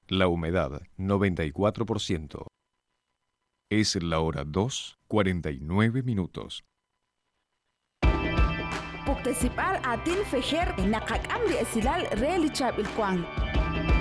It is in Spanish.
La humedad, 94%. Es la hora 2:49. Participar atin fejer nakakam di esilal relicha bilkwang.